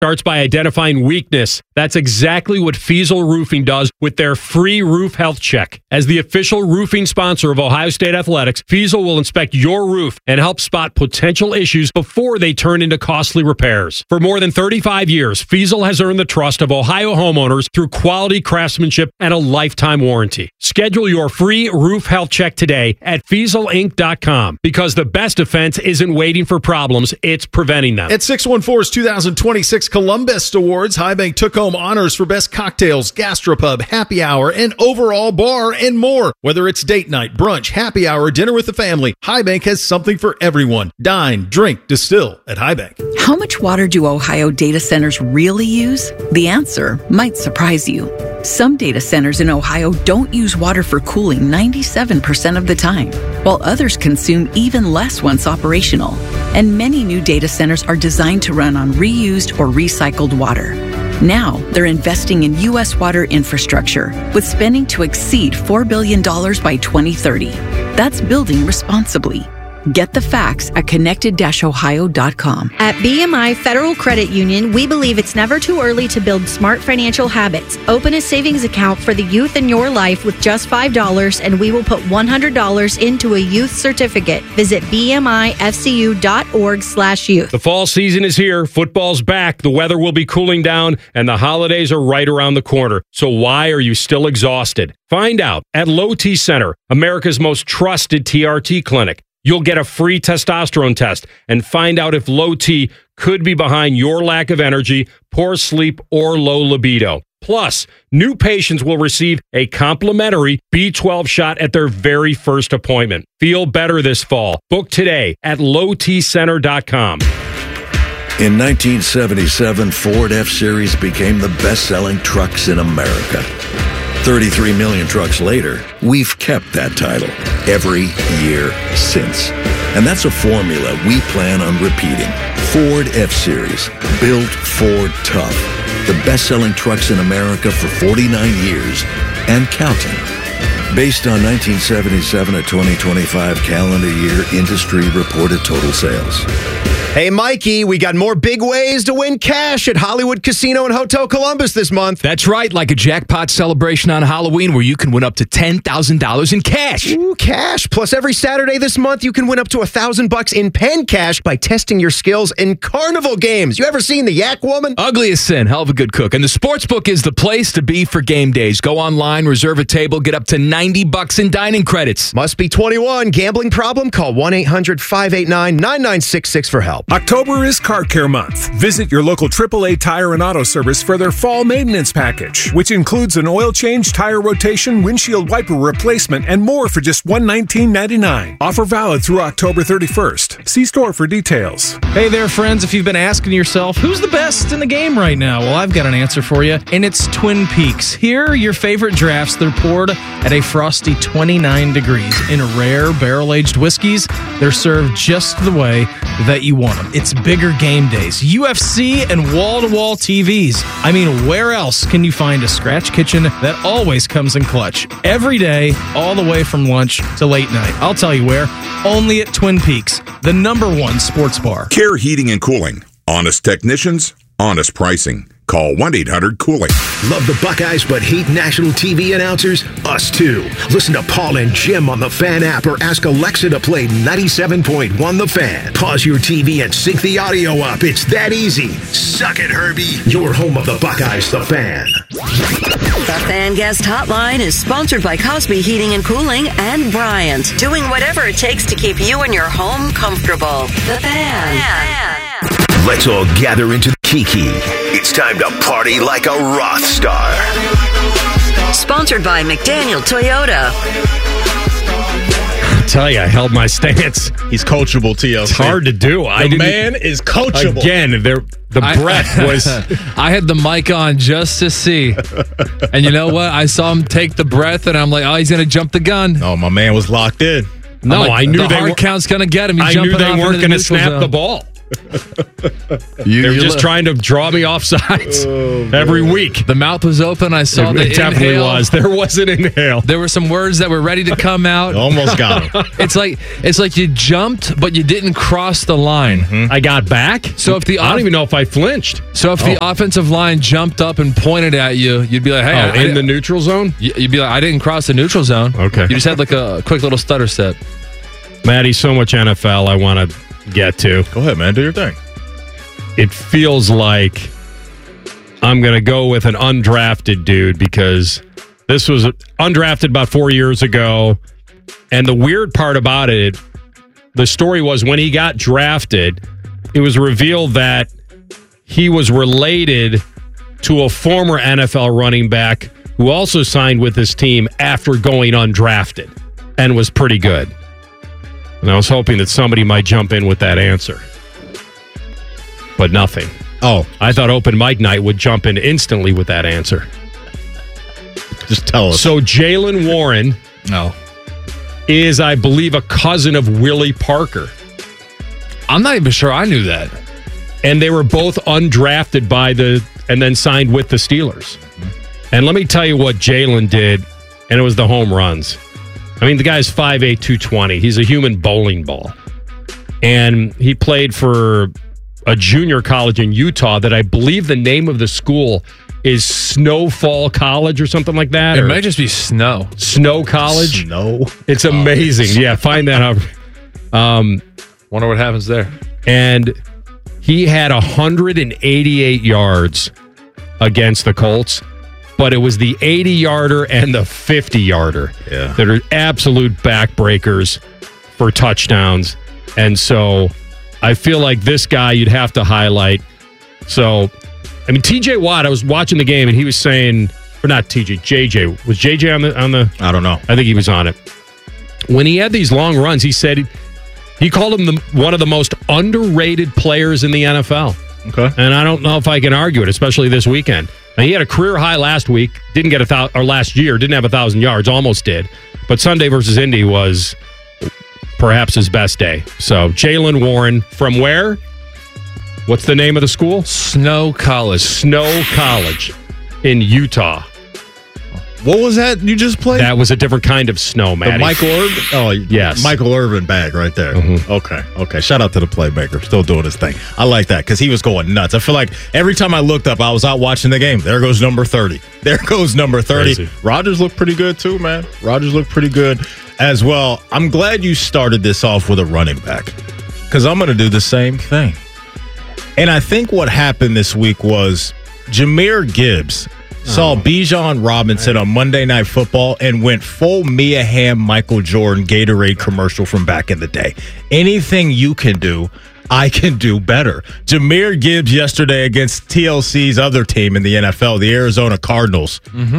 starts by identifying weakness. That's exactly what Fiesel Roofing does with their free roof health check. As the official roofing sponsor of Ohio State Athletics, Fiesel will inspect your roof and help spot potential issues before they turn into costly repairs. For more than 35 years, Fiesel has earned the trust of Ohio homeowners through quality craftsmanship and a lifetime warranty. Schedule your free roof health check today at FieselInc.com, because the best defense isn't waiting for problems, it's preventing them. At 614's 2026 Columbus Awards, High Bank took home honors for best cocktails, gastropub, happy hour, and overall bar and more. Whether it's date night, brunch, happy hour, dinner with the family, High Bank has something for everyone. Dine, drink, distill at High Bank. How much water do Ohio data centers really use? The answer might surprise you. Some data centers in Ohio don't use water for cooling 97% of the time, while others consume even less once operational. And many new data centers are designed to run on reused or recycled water. Now, they're investing in U.S. water infrastructure, with spending to exceed $4 billion by 2030. That's building responsibly. Get the facts at connected-ohio.com. At BMI Federal Credit Union, we believe it's never too early to build smart financial habits. Open a savings account for the youth in your life with just $5, and we will put $100 into a youth certificate. Visit bmifcu.org/youth. The fall season is here. Football's back. The weather will be cooling down, and the holidays are right around the corner. So why are you still exhausted? Find out at Low T Center, America's most trusted TRT clinic. You'll get a free testosterone test and find out if low T could be behind your lack of energy, poor sleep, or low libido. Plus, new patients will receive a complimentary B12 shot at their very first appointment. Feel better this fall. Book today at lowtcenter.com. In 1977, Ford F-Series became the best-selling trucks in America. 33 million trucks later, we've kept that title every year since. And that's a formula we plan on repeating. Ford F-Series, built Ford tough. The best-selling trucks in America for 49 years and counting. Based on 1977 to 2025 calendar year industry reported total sales. Hey, Mikey, we got more big ways to win cash at Hollywood Casino and Hotel Columbus this month. That's right, like a jackpot celebration on Halloween where you can win up to $10,000 in cash. Ooh, cash. Plus, every Saturday this month, you can win up to $1,000 in pen cash by testing your skills in carnival games. You ever seen the Yak Woman? Ugly as sin, hell of a good cook. And the Sportsbook is the place to be for game days. Go online, reserve a table, get up to $90 in dining credits. Must be 21. Gambling problem? Call 1-800-589-9966 for help. October is Car Care Month. Visit your local AAA Tire and Auto Service for their fall maintenance package, which includes an oil change, tire rotation, windshield wiper replacement, and more for just $119.99. Offer valid through October 31st. See store for details. Hey there, friends. If you've been asking yourself, who's the best in the game right now? Well, I've got an answer for you, and it's Twin Peaks. Here are your favorite drafts. They're poured at a frosty 29 degrees in rare barrel-aged whiskeys. They're served just the way that you want them. It's bigger game days, UFC, and wall-to-wall TVs. I mean, where else can you find a scratch kitchen that always comes in clutch? Every day, all the way from lunch to late night. I'll tell you where. Only at Twin Peaks, the #1 sports bar. Care Heating and Cooling. Honest technicians, honest pricing. Call 1-800-COOLING. Love the Buckeyes but hate national TV announcers? Us too. Listen to Paul and Jim on the Fan app or ask Alexa to play 97.1 The Fan. Pause your TV and sync the audio up. It's that easy. Suck it, Herbie. Your home of the Buckeyes, The Fan. The Fan Guest Hotline is sponsored by Cosby Heating and Cooling and Bryant, doing whatever it takes to keep you and your home comfortable. The Fan. Let's all gather into the Kiki. It's time to party like a Roth star. Sponsored by McDaniel Toyota. I tell you, I held my stance. He's coachable, TLC. It's hard to do. The man is coachable. Again, the breath was... I had the mic on just to see. And you know what? I saw him take the breath, and I'm like, oh, he's going to jump the gun. Oh, my man was locked in. No, I knew the hard count's going to get him. I knew they weren't going to snap the ball. They're just trying to draw me off sides every week. The mouth was open. I saw the It definitely inhale. was. There was an inhale. There were some words that were ready to come out. Almost got him. It's like you jumped, but you didn't cross the line. I got back. So if the I don't even know if I flinched. So if the offensive line jumped up and pointed at you, you'd be like, "Hey, in the neutral zone?" You'd be like, "I didn't cross the neutral zone." Okay. You just had like a quick little stutter step. Maddie, so much NFL I want to get to. Go ahead, man. Do your thing. It feels like I'm going to go with an undrafted dude because this was undrafted about 4 years ago. And the weird part about it, the story was when he got drafted, it was revealed that he was related to a former NFL running back who also signed with this team after going undrafted and was pretty good. And I was hoping that somebody might jump in with that answer. But nothing. Oh. I thought Open Mic Night would jump in instantly with that answer. Just tell us. So Jaylen Warren is, I believe, a cousin of Willie Parker. I'm not even sure I knew that. And they were both undrafted and then signed with the Steelers. And let me tell you what Jaylen did, and it was the home runs. I mean, the guy's 5'8", 220. He's a human bowling ball. And he played for a junior college in Utah that I believe the name of the school is Snowfall College or something like that. It might just be Snow. Snow College. Snow. It's amazing. Yeah, find that out. Wonder what happens there. And he had 188 yards against the Colts, but it was the 80-yarder and the 50-yarder that are absolute backbreakers for touchdowns. And so I feel like this guy you'd have to highlight. So, I mean, TJ Watt, I was watching the game and he was saying, or not TJ, JJ. Was JJ on the? I don't know. I think he was on it. When he had these long runs, he said he called him one of the most underrated players in the NFL. Okay. And I don't know if I can argue it, especially this weekend. Now, he had a career high last week, last year, didn't have 1,000 yards, almost did. But Sunday versus Indy was perhaps his best day. So, Jaylen Warren, from where? What's the name of the school? Snow College. Snow College in Utah. What was that you just played? That was a different kind of snow, Matty. The Michael Irvin? Oh, yes. Michael Irvin bag right there. Mm-hmm. Okay. Shout out to the playmaker. Still doing his thing. I like that because he was going nuts. I feel like every time I looked up, I was out watching the game. There goes number 30. There goes number 30. Crazy. Rodgers looked pretty good too, man. Rodgers looked pretty good as well. I'm glad you started this off with a running back because I'm going to do the same thing. And I think what happened this week was Jahmyr Gibbs saw Bijan Robinson on Monday Night Football and went full Mia Hamm, Michael Jordan Gatorade commercial from back in the day. Anything you can do, I can do better. Jahmyr Gibbs yesterday against TLC's other team in the NFL, the Arizona Cardinals.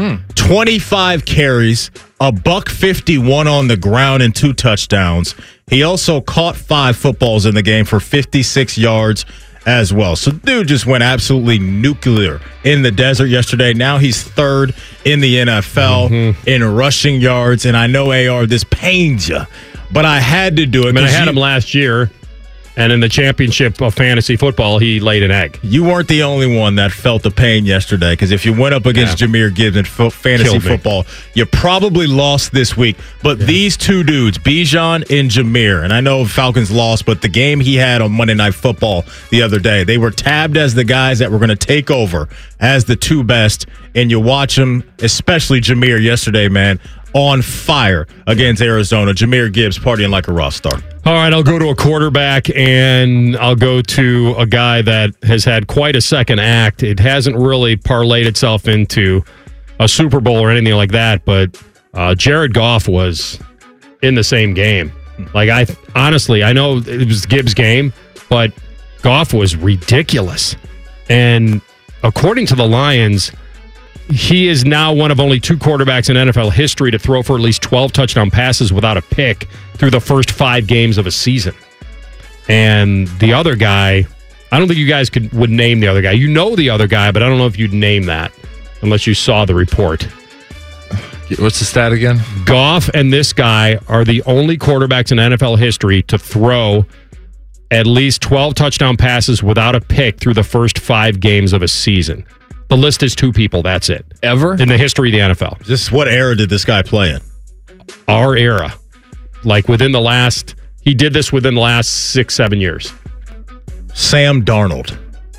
25 carries, $151 on the ground and 2 touchdowns. He also caught 5 footballs in the game for 56 yards as well. So dude just went absolutely nuclear in the desert yesterday. Now he's 3rd in the NFL in rushing yards. And I know, AR, this pains you, but I had to do it. I mean, I had him last year, and in the championship of fantasy football, he laid an egg. You weren't the only one that felt the pain yesterday, because if you went up against Jahmyr Gibbs in fantasy football, you probably lost this week. But these two dudes, Bijan and Jahmyr, and I know Falcons lost, but the game he had on Monday Night Football the other day, they were tabbed as the guys that were going to take over as the 2 best, and you watch them, especially Jahmyr yesterday, man, on fire against Arizona. Jahmyr Gibbs partying like a rock star. All right, I'll go to a quarterback, and I'll go to a guy that has had quite a second act. It hasn't really parlayed itself into a Super Bowl or anything like that, but Jared Goff was in the same game. Like, honestly, I know it was Gibbs' game, but Goff was ridiculous. And according to the Lions, he is now one of only 2 quarterbacks in NFL history to throw for at least 12 touchdown passes without a pick through the first 5 games of a season. And the other guy, I don't think you guys would name the other guy. You know the other guy, but I don't know if you'd name that unless you saw the report. What's the stat again? Goff and this guy are the only quarterbacks in NFL history to throw at least 12 touchdown passes without a pick through the first 5 games of a season. The list is 2 people. That's it. Ever? In the history of the NFL. What era did this guy play in? Our era. Like he did this within the last 6-7 years. Sam Darnold.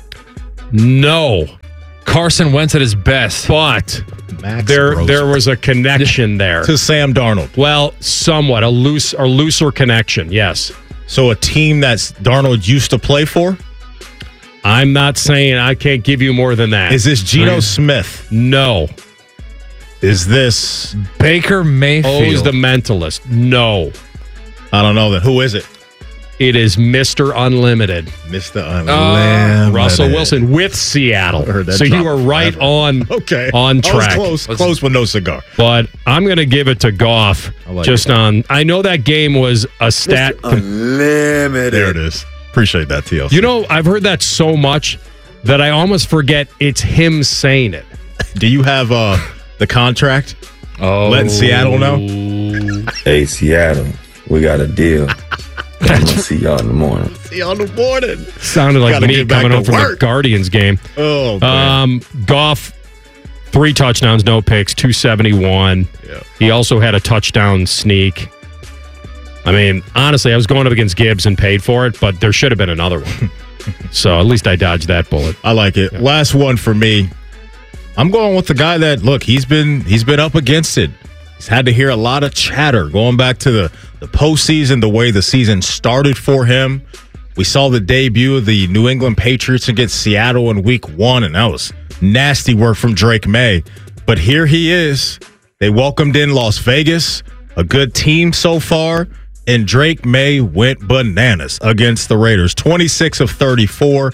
No. Carson Wentz at his best. But Max there was a connection there. To Sam Darnold. Well, somewhat. A looser connection, yes. So a team that Darnold used to play for? I'm not saying I can't give you more than that. Is this Geno Smith? No. Is this Baker Mayfield? Who's the mentalist? No. I don't know then. Who is it? It is Mr. Unlimited. Mr. Unlimited. Russell Wilson with Seattle. So you were right on track. I was close with no cigar. But I'm going to give it to Goff. I know that game was a stat. Mr. Unlimited. There it is. Appreciate that, TLC. You know, I've heard that so much that I almost forget it's him saying it. Do you have the contract? Letting Seattle know? Hey, Seattle, we got a deal. I'm going to see y'all in the morning. See y'all in the morning. Sounded like me coming home from the Guardians game. Oh, man. Goff, 3 touchdowns, no picks, 271. Yeah. He also had a touchdown sneak. I mean, honestly, I was going up against Gibbs and paid for it, but there should have been another one. So at least I dodged that bullet. I like it. Yeah. Last one for me. I'm going with the guy that, look, he's been up against it. He's had to hear a lot of chatter going back to the postseason, the way the season started for him. We saw the debut of the New England Patriots against Seattle in week 1, and that was nasty work from Drake May. But here he is. They welcomed in Las Vegas, a good team so far, and Drake May went bananas against the Raiders. 26 of 34,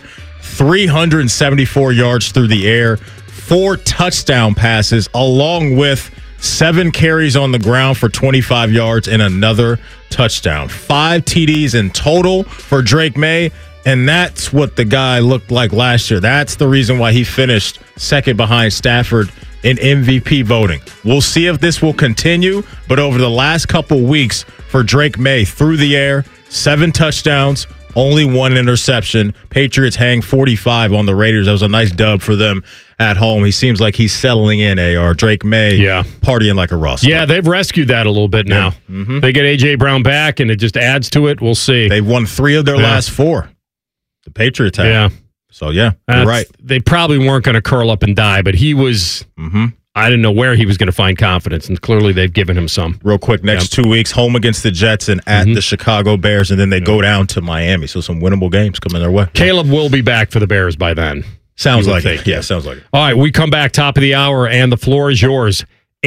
374 yards through the air, 4 touchdown passes, along with 7 carries on the ground for 25 yards and another touchdown. 5 TDs in total for Drake May, and that's what the guy looked like last year. That's the reason why he finished second behind Stafford in MVP voting. We'll see if this will continue, but over the last couple weeks for Drake May, through the air, 7 touchdowns, only 1 interception. Patriots hang 45 on the Raiders. That was a nice dub for them at home. He seems like he's settling in, AR. Drake May, partying like a Ross. Yeah, they've rescued that a little bit now. Yeah. Mm-hmm. They get A.J. Brown back, and it just adds to it. We'll see. They've won 3 of their last 4. The Patriots have. Yeah. So, yeah, you're right. They probably weren't going to curl up and die, but he was... I didn't know where he was going to find confidence, and clearly they've given him some. Real quick, next 2 weeks, home against the Jets and at the Chicago Bears, and then they go down to Miami. So some winnable games coming their way. Caleb will be back for the Bears by then. Sounds like it. Yeah, sounds like it. All right, we come back top of the hour, and the floor is yours.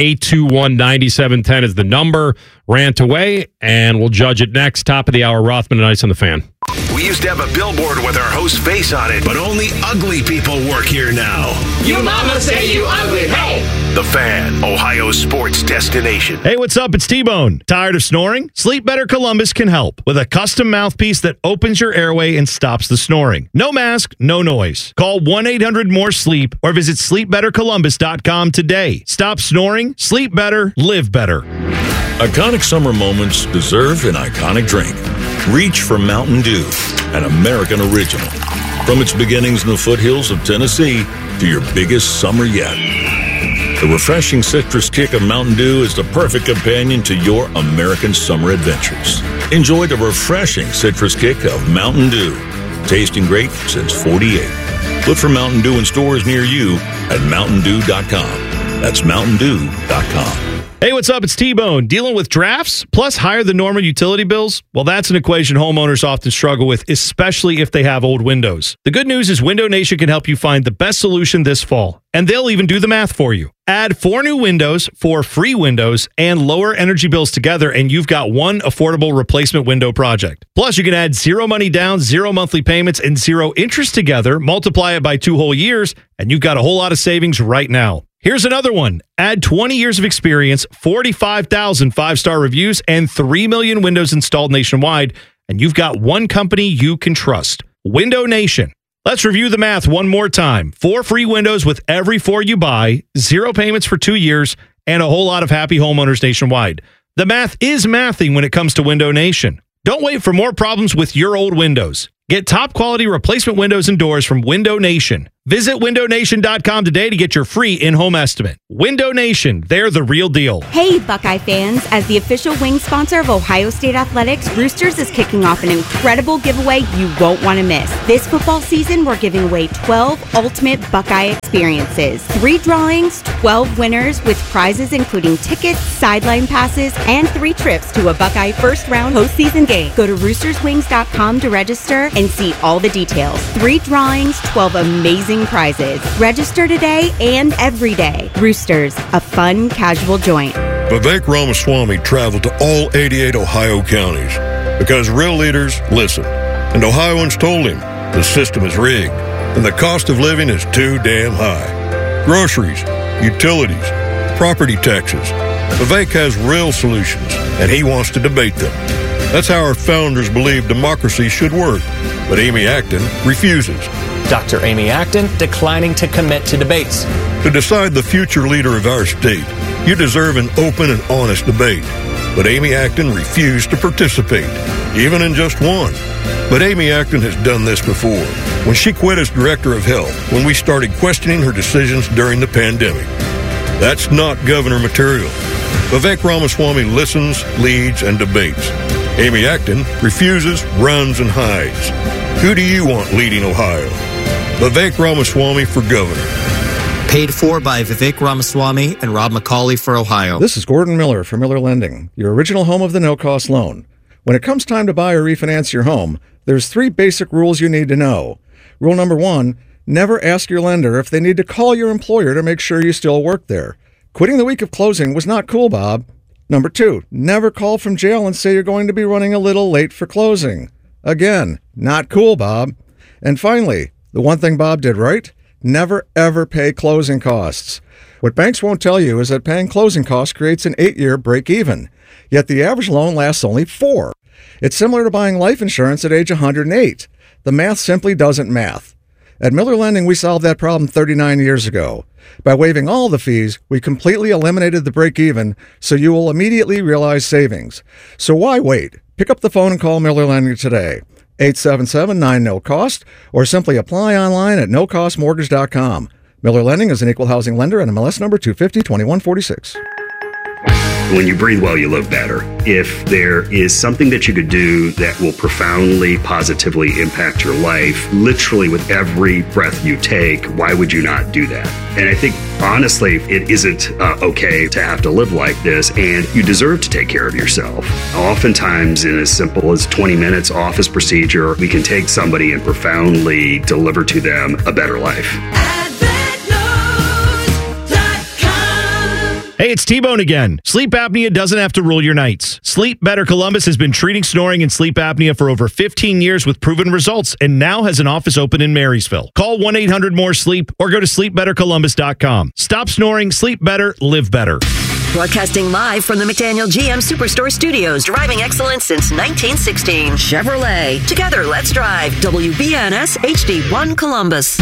821-9710 is the number. Rant away, and we'll judge it next. Top of the hour, Rothman and Ice on the Fan. We used to have a billboard with our host's face on it, but only ugly people work here now. You mama say you ugly, hey! The Fan, Ohio's sports destination. Hey, what's up? It's T-Bone. Tired of snoring? Sleep Better Columbus can help with a custom mouthpiece that opens your airway and stops the snoring. No mask, no noise. Call 1-800-MORE-SLEEP or visit sleepbettercolumbus.com today. Stop snoring, sleep better, live better. Iconic summer moments deserve an iconic drink. Reach for Mountain Dew, an American original. From its beginnings in the foothills of Tennessee to your biggest summer yet. The refreshing citrus kick of Mountain Dew is the perfect companion to your American summer adventures. Enjoy the refreshing citrus kick of Mountain Dew. Tasting great since '48. Look for Mountain Dew in stores near you at MountainDew.com. That's MountainDew.com. Hey, what's up? It's T-Bone. Dealing with drafts plus higher than normal utility bills? Well, that's an equation homeowners often struggle with, especially if they have old windows. The good news is Window Nation can help you find the best solution this fall, and they'll even do the math for you. Add 4 new windows, 4 free windows, and lower energy bills together, and you've got one affordable replacement window project. Plus, you can add 0 money down, 0 monthly payments, and 0 interest together, multiply it by 2 whole years, and you've got a whole lot of savings right now. Here's another one. Add 20 years of experience, 45,000 5-star reviews, and 3 million windows installed nationwide, and you've got one company you can trust. Window Nation. Let's review the math one more time. 4 free windows with every 4 you buy, 0 payments for 2 years, and a whole lot of happy homeowners nationwide. The math is mathing when it comes to Window Nation. Don't wait for more problems with your old windows. Get top quality replacement windows and doors from Window Nation. Visit windownation.com today to get your free in-home estimate. Window Nation, they're the real deal. Hey, Buckeye fans. As the official wing sponsor of Ohio State Athletics, Roosters is kicking off an incredible giveaway you won't want to miss. This football season, we're giving away 12 ultimate Buckeye experiences. 3 drawings, 12 winners with prizes including tickets, sideline passes, and 3 trips to a Buckeye first-round postseason game. Go to roosterswings.com to register and see all the details. 3 drawings, 12 amazing prizes. Register today and every day. Roosters, a fun, casual joint. Vivek Ramaswamy traveled to all 88 Ohio counties because real leaders listen. And Ohioans told him the system is rigged and the cost of living is too damn high. Groceries, utilities, property taxes. Vivek has real solutions and he wants to debate them. That's how our founders believed democracy should work. But Amy Acton refuses. Dr. Amy Acton declining to commit to debates. To decide the future leader of our state, you deserve an open and honest debate. But Amy Acton refused to participate, even in just one. But Amy Acton has done this before, when she quit as director of health, when we started questioning her decisions during the pandemic. That's not governor material. Vivek Ramaswamy listens, leads, and debates. Amy Acton refuses, runs, and hides. Who do you want leading Ohio? Vivek Ramaswamy for governor. Paid for by Vivek Ramaswamy and Rob McCauley for Ohio. This is Gordon Miller from Miller Lending, your original home of the no-cost loan. When it comes time to buy or refinance your home, there's 3 basic rules you need to know. Rule number 1, never ask your lender if they need to call your employer to make sure you still work there. Quitting the week of closing was not cool, Bob. Number 2, never call from jail and say you're going to be running a little late for closing. Again, not cool, Bob. And finally, the one thing Bob did right, never ever pay closing costs. What banks won't tell you is that paying closing costs creates an 8-year break-even, yet the average loan lasts only 4. It's similar to buying life insurance at age 108. The math simply doesn't math. At Miller Lending, we solved that problem 39 years ago. By waiving all the fees, we completely eliminated the break-even, so you will immediately realize savings. So why wait? Pick up the phone and call Miller Lending today. 877-9-NO-COST, or simply apply online at nocostmortgage.com. Miller Lending is an equal housing lender and MLS number 250-2146. When you breathe well, you live better. If there is something that you could do that will profoundly, positively impact your life, literally with every breath you take, why would you not do that? And I think, honestly, it isn't okay to have to live like this, and you deserve to take care of yourself. Oftentimes, in as simple as 20 minutes office procedure, we can take somebody and profoundly deliver to them a better life. Hey, it's T-Bone again. Sleep apnea doesn't have to rule your nights. Sleep Better Columbus has been treating snoring and sleep apnea for over 15 years with proven results and now has an office open in Marysville. Call 1-800-MORE-SLEEP or go to sleepbettercolumbus.com. Stop snoring, sleep better, live better. Broadcasting live from the McDaniel GM Superstore Studios, driving excellence since 1916. Chevrolet. Together, let's drive. WBNS HD1 Columbus.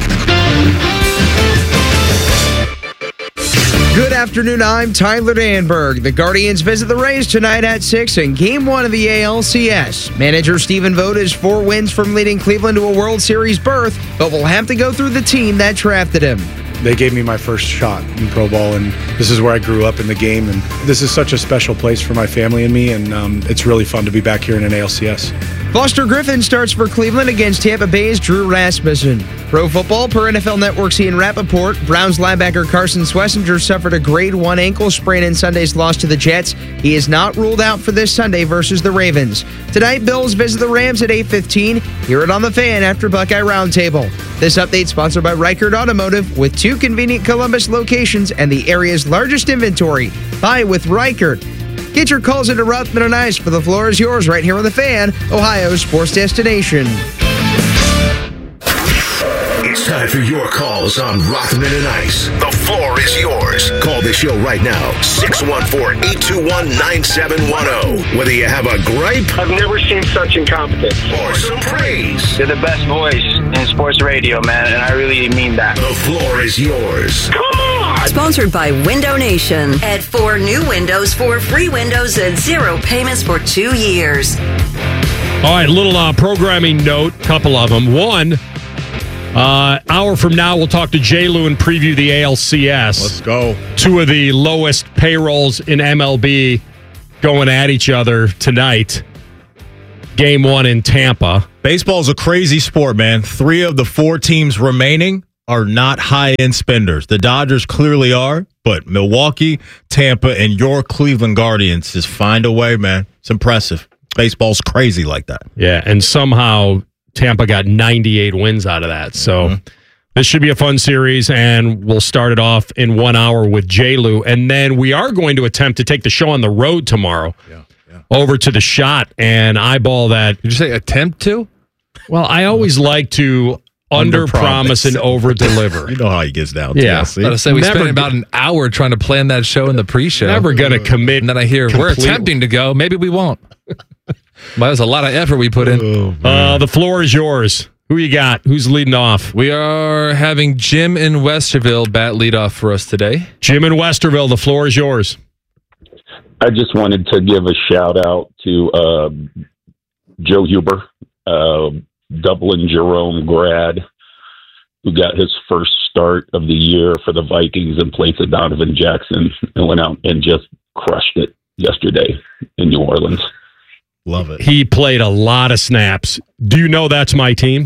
Good afternoon, I'm Tyler Danberg. The Guardians visit the Rays tonight at 6 in Game 1 of the ALCS. Manager Stephen Vogt is 4 wins from leading Cleveland to a World Series berth, but will have to go through the team that drafted him. They gave me my first shot in pro ball, and this is where I grew up in the game, and this is such a special place for my family and me, and it's really fun to be back here in an ALCS. Foster Griffin starts for Cleveland against Tampa Bay's Drew Rasmussen. Pro football, per NFL Network's Ian Rappaport, Browns linebacker Carson Schlesinger suffered a grade 1 ankle sprain in Sunday's loss to the Jets. He is not ruled out for this Sunday versus the Ravens. Tonight, Bills visit the Rams at 8:15. Hear it on the Fan after Buckeye Roundtable. This update sponsored by Reichert Automotive with 2 convenient Columbus locations and the area's largest inventory. Buy with Reichert. Get your calls into Rothman and Ice, for the floor is yours right here on The Fan, Ohio's sports destination. It's time for your calls on Rothman and Ice. The floor is yours. Call the show right now, 614-821-9710. Whether you have a gripe, I've never seen such incompetence, or some praise. You're the best voice in sports radio, man, and I really mean that. The floor is yours. Come on! Sponsored by Window Nation. Add 4 new windows for free windows and 0 payments for 2 years. All right, little programming note, couple of them. One, hour from now, we'll talk to J. Lou and preview the ALCS. Let's go. Two of the lowest payrolls in MLB going at each other tonight. Game 1 in Tampa. Baseball's a crazy sport, man. 3 of the 4 teams remaining are not high-end spenders. The Dodgers clearly are, but Milwaukee, Tampa, and your Cleveland Guardians just find a way, man. It's impressive. Baseball's crazy like that. Yeah, and somehow Tampa got 98 wins out of that. So this should be a fun series, and we'll start it off in 1 hour with J. Lou. And then we are going to attempt to take the show on the road tomorrow. Over to the Shot and eyeball that. Did you say attempt to? Well, I always like to under-promise and over-deliver. You know how he gets down. Yeah. I was going to say, we spent about an hour trying to plan that show in the pre-show. Never going to commit. And then I hear, we're attempting to go. Maybe we won't. Well, there's a lot of effort we put in. The floor is yours. Who you got? Who's leading off? We are having Jim in Westerville bat lead off for us today. Jim in Westerville, the floor is yours. I just wanted to give a shout out to Joe Huber, Dublin Jerome grad, who got his first start of the year for the Vikings in place of Donovan Jackson and went out and just crushed it yesterday in New Orleans. Love it. He played a lot of snaps. Do you know that's my team?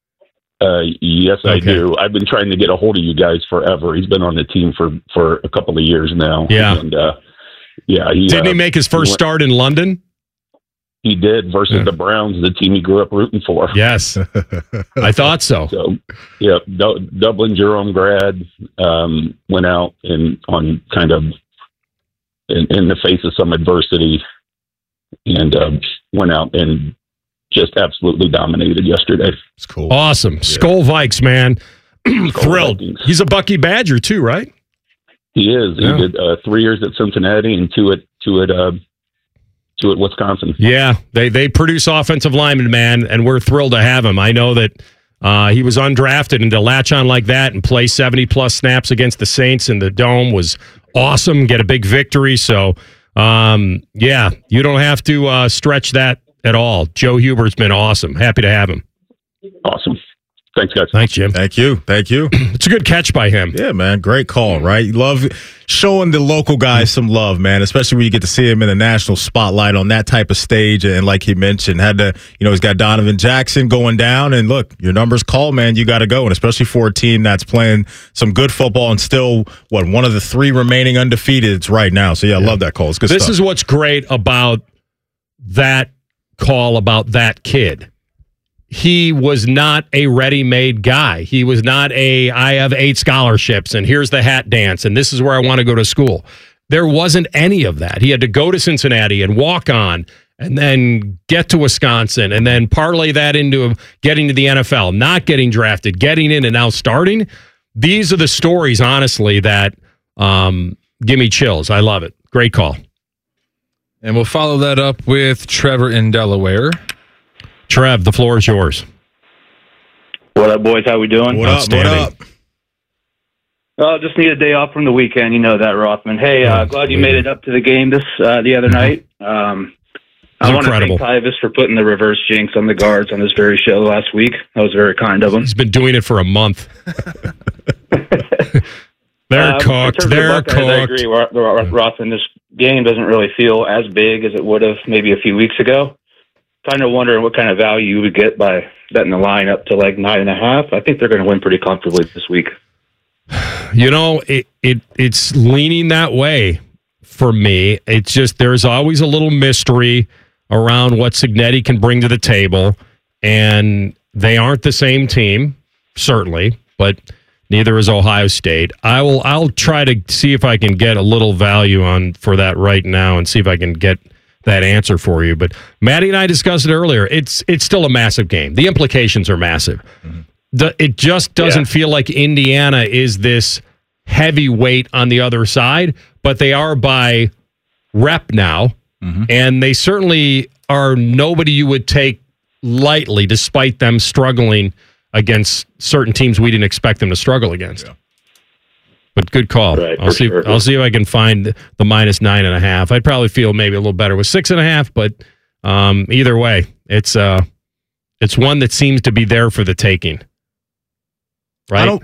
Yes, I do. I've been trying to get a hold of you guys forever. He's been on the team for a couple of years now. Yeah. And, didn't he make his first start in London? He did versus the Browns, the team he grew up rooting for. Yes, I thought so. So, yeah, Dublin Jerome grad went out and on kind of in the face of some adversity, and went out and just absolutely dominated yesterday. It's cool. Awesome. Skull Vikes, man. Thrilled. Vikings. He's a Bucky Badger too, right? He is. He did 3 years at Cincinnati and two at Wisconsin. Yeah, they produce offensive linemen, man, and we're thrilled to have him. I know that he was undrafted, and to latch on like that and play 70-plus snaps against the Saints in the Dome was awesome, get a big victory. So, yeah, you don't have to stretch that at all. Joe Huber's been awesome. Happy to have him. Awesome. Thanks, guys. Thanks, Jim. Thank you. It's a good catch by him. Yeah, man. Great call, right? You love showing the local guys some love, man, especially when you get to see him in the national spotlight on that type of stage. And like he mentioned, he's got Donovan Jackson going down. And look, your number's called, man. You got to go. And especially for a team that's playing some good football and still, one of the 3 remaining undefeateds right now. So, yeah, I love that call. It's good stuff. This is what's great about that call about that kid. He was not a ready-made guy. He was not I have 8 scholarships, and here's the hat dance, and this is where I want to go to school. There wasn't any of that. He had to go to Cincinnati and walk on, and then get to Wisconsin, and then parlay that into getting to the NFL, not getting drafted, getting in, and now starting. These are the stories, honestly, that give me chills. I love it. Great call. And we'll follow that up with Trevor in Delaware. Trev, the floor is yours. What up, boys? How we doing? What up? Just need a day off from the weekend. You know that, Rothman. Hey, glad you made it up to the game the other night. I want to thank Tyvis for putting the reverse jinx on the guards on this very show last week. That was very kind of him. He's been doing it for a month. They're cooked. They're cooked. I agree, Rothman. This game doesn't really feel as big as it would have maybe a few weeks ago. Kind of wondering what kind of value you would get by betting the line up to like 9.5. I think they're going to win pretty comfortably this week. You know, it's leaning that way for me. It's just there's always a little mystery around what Cignetti can bring to the table, and they aren't the same team, certainly, but neither is Ohio State. I'll try to see if I can get a little value for that right now and see if I can get that answer for you. But Maddie and I discussed it earlier. It's still a massive game. The implications are massive. Mm-hmm. It just doesn't feel like Indiana is this heavyweight on the other side, but they are by rep now, and they certainly are nobody you would take lightly, despite them struggling against certain teams we didn't expect them to struggle against. Yeah. But good call. Right, I'll see if I can find the minus 9.5. I'd probably feel maybe a little better with 6.5, but either way, It's one that seems to be there for the taking. Right?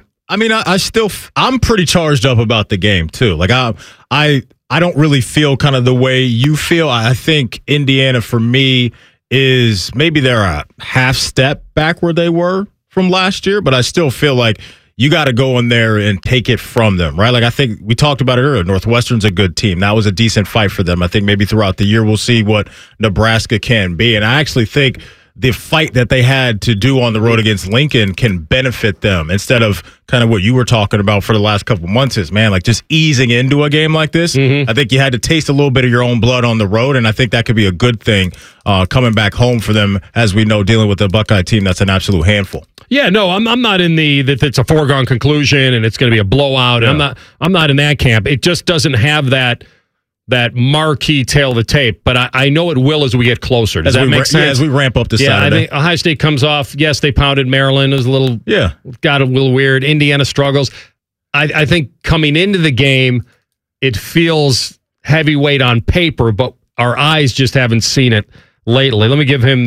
I'm pretty charged up about the game too. Like I don't really feel kind of the way you feel. I think Indiana for me is maybe they're a half step back where they were from last year, but I still feel like you got to go in there and take it from them, right? Like I think we talked about it earlier. Northwestern's a good team. That was a decent fight for them. I think maybe throughout the year we'll see what Nebraska can be. And I actually think the fight that they had to do on the road against Lincoln can benefit them instead of kind of what you were talking about for the last couple months is, man, like just easing into a game like this. I think you had to taste a little bit of your own blood on the road, and I think that could be a good thing coming back home for them, as we know, dealing with the Buckeye team that's an absolute handful. Yeah, no, I'm not in that it's a foregone conclusion and it's going to be a blowout. Yeah. I'm not in that camp. It just doesn't have that marquee tail of the tape, but I know it will as we get closer. Does that make sense? Yeah, as we ramp up to Saturday. I think Ohio State comes off. Yes, they pounded Maryland. It was got a little weird. Indiana struggles. I think coming into the game, it feels heavyweight on paper, but our eyes just haven't seen it lately. Let me give him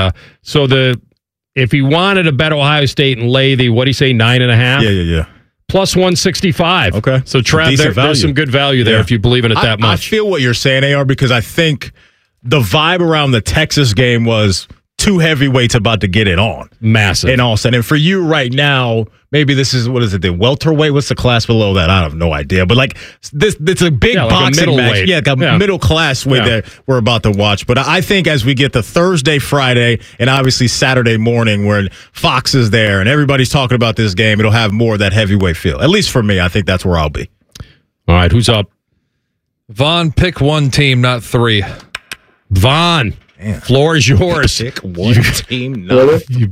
if he wanted to bet Ohio State and lay the, what do you say, 9.5? Yeah. Plus 165. Okay. So, Trav, there's some good value there if you believe in it that much. I feel what you're saying, AR, because I think the vibe around the Texas game was two heavyweights about to get it on. Massive. And all of a sudden, and for you right now, maybe this is, what is it, the welterweight? What's the class below that? I have no idea. But like this, it's a big boxing match. Weight. Yeah, middle class weight that we're about to watch. But I think as we get to Thursday, Friday, and obviously Saturday morning, where Fox is there and everybody's talking about this game, it'll have more of that heavyweight feel. At least for me, I think that's where I'll be. All right, who's up? Vaughn, pick one team, not three. Vaughn. Man. Floor is yours. Pick one team. No. You've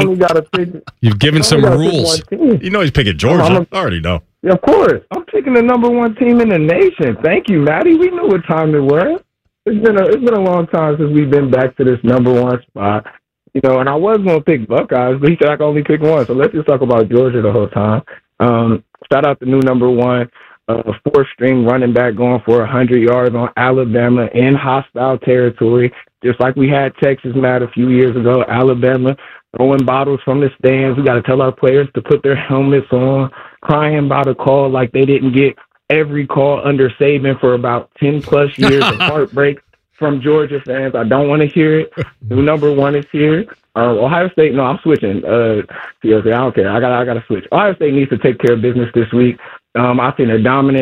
given some rules. You know he's picking Georgia. I already know. Yeah, of course. I'm picking the number one team in the nation. Thank you, Maddie. We knew what time it was. It's been a long time since we've been back to this number one spot. And I was going to pick Buckeyes, but he said I can only pick one. So let's just talk about Georgia the whole time. Shout out the new number one. Fourth-string running back going for 100 yards on Alabama in hostile territory. Just like we had Texas, Matt, a few years ago, Alabama throwing bottles from the stands. We got to tell our players to put their helmets on, crying about a call like they didn't get every call under Saban for about 10-plus years of heartbreak from Georgia fans. I don't want to hear it. New number one is here. Ohio State, no, I'm switching. I don't care. I got to switch. Ohio State needs to take care of business this week. I think a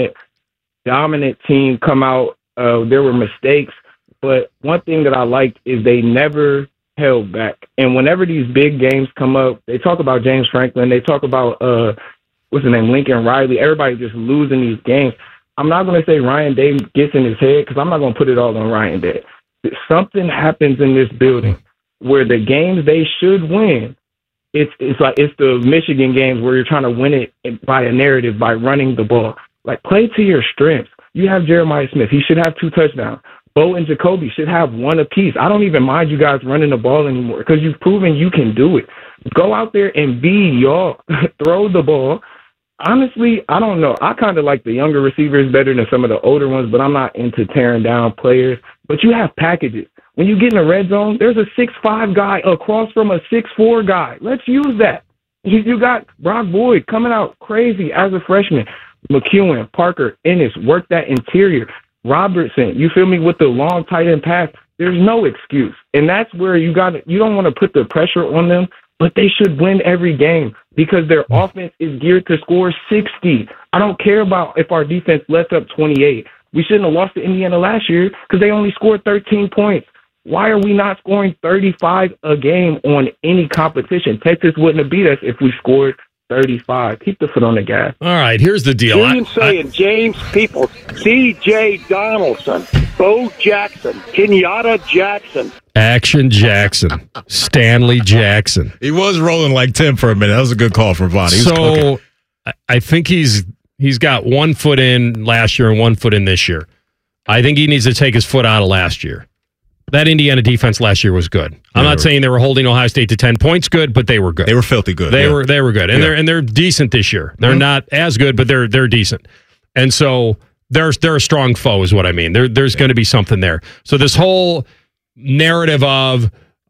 dominant team come out. There were mistakes. But one thing that I liked is they never held back. And whenever these big games come up, they talk about James Franklin. They talk about, Lincoln Riley. Everybody just losing these games. I'm not going to say Ryan Day gets in his head because I'm not going to put it all on Ryan Day. Something happens in this building where the games they should win, it's the Michigan games where you're trying to win it by a narrative, by running the ball. Like, play to your strengths. You have Jeremiah Smith. He should have 2 touchdowns. Bo and Jacoby should have 1 apiece. I don't even mind you guys running the ball anymore because you've proven you can do it. Go out there and be y'all. Throw the ball. Honestly, I don't know. I kind of like the younger receivers better than some of the older ones, but I'm not into tearing down players. But you have packages. When you get in the red zone, there's a 6'5" guy across from a 6'4" guy. Let's use that. You got Brock Boyd coming out crazy as a freshman. McEwen, Parker, Ennis, work that interior. Robertson, you feel me, with the long tight end pass, there's no excuse. And that's where you don't want to put the pressure on them, but they should win every game because their offense is geared to score 60. I don't care about if our defense lets up 28. We shouldn't have lost to Indiana last year because they only scored 13 points. Why are we not scoring 35 a game on any competition? Texas wouldn't have beat us if we scored 35. Keep the foot on the gas. All right, here's the deal. James Peoples, C.J. Donaldson, Bo Jackson, Kenyatta Jackson. Action Jackson. Stanley Jackson. He was rolling like Tim for a minute. That was a good call from Vonnie. So I think he's got 1 foot in last year and 1 foot in this year. I think he needs to take his foot out of last year. That Indiana defense last year was good. I'm not saying they were holding Ohio State to 10 points good, but they were good. They were filthy good. They were good. And they're decent this year. They're not as good, but they're decent. And so they're a strong foe is what I mean. There's going to be something there. So this whole narrative of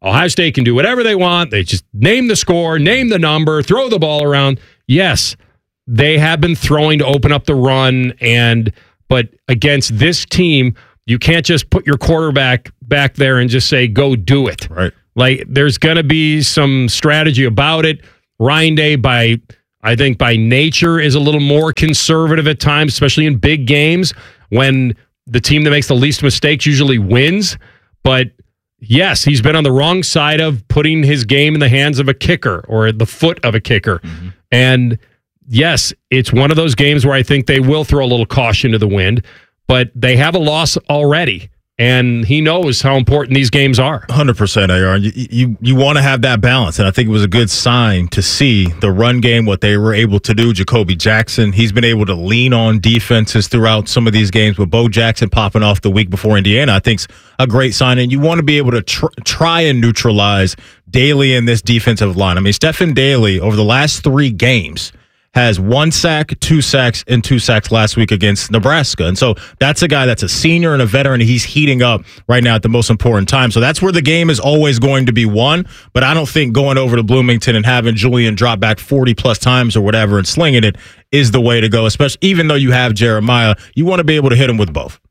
Ohio State can do whatever they want. They just name the score, name the number, throw the ball around. Yes, they have been throwing to open up the run, but against this team, you can't just put your quarterback back there and just say, go do it. Right. Like, there's going to be some strategy about it. Ryan Day, I think by nature, is a little more conservative at times, especially in big games when the team that makes the least mistakes usually wins. But yes, he's been on the wrong side of putting his game in the hands of a kicker or the foot of a kicker. Mm-hmm. And yes, it's one of those games where I think they will throw a little caution to the wind, but they have a loss already. And he knows how important these games are. 100%, Aaron. You want to have that balance. And I think it was a good sign to see the run game, what they were able to do. Jacoby Jackson, he's been able to lean on defenses throughout some of these games with Bo Jackson popping off the week before Indiana. I think's a great sign. And you want to be able to try and neutralize Daly in this defensive line. I mean, Stephen Daly, over the last 3 games, has 1 sack, 2 sacks, and 2 sacks last week against Nebraska. And so that's a guy that's a senior and a veteran. He's heating up right now at the most important time. So that's where the game is always going to be won. But I don't think going over to Bloomington and having Julian drop back 40-plus times or whatever and slinging it is the way to go, especially even though you have Jeremiah. You want to be able to hit him with both.